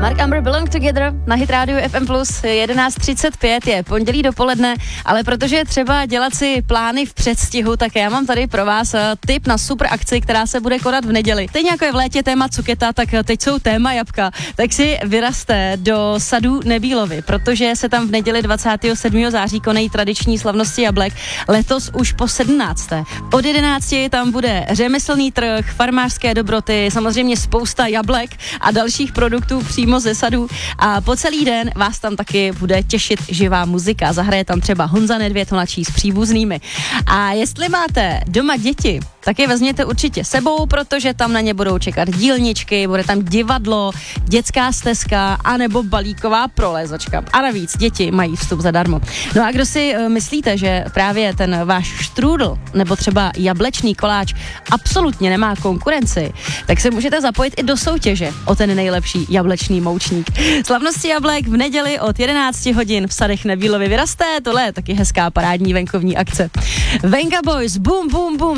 Mark Amber Belong Together na Hit Radio FM+, 11:35 je pondělí dopoledne, ale protože je třeba dělat si plány v předstihu, tak já mám tady pro vás tip na super akci, která se bude konat v neděli. Stejně jako je v létě téma cuketa, tak teď jsou téma jabka, tak si vyrazte do sadu Nebílovy, protože se tam v neděli 27. září konají tradiční slavnosti jablek, letos už po 17. Od 11 tam bude řemeslný trh, farmářské dobroty, samozřejmě spousta jablek a dalších produktů přímo ze sadu a po celý den vás tam taky bude těšit živá muzika. Zahraje tam třeba Honza Nedvěd Honatší s příbuznými. A jestli máte doma děti, tak je vezměte určitě sebou, protože tam na ně budou čekat dílničky, bude tam divadlo, dětská stezka anebo balíková prolézačka. A navíc děti mají vstup zadarmo. No a kdo si myslíte, že právě ten váš štrůdl nebo třeba jablečný koláč absolutně nemá konkurenci, tak se můžete zapojit i do soutěže o ten nejlepší jablečný moučník. Slavnosti jablek v neděli od 11 hodin v sadech Nebílově. Vyrazte, tohle je taky hezká parádní venkovní akce. Venga Boys, boom, boom, boom.